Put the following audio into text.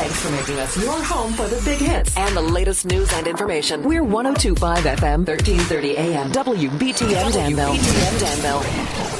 Thanks for making us your home for the big hits and the latest news and information. We're 102.5 FM, 1330 AM, WBTN Danville. WBTN Danville.